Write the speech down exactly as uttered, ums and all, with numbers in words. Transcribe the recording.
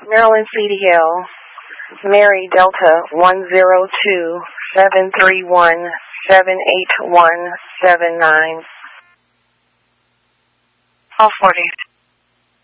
Maryland C D L, Mary Delta one zero two seven three one seven eight one seven nine. All forty.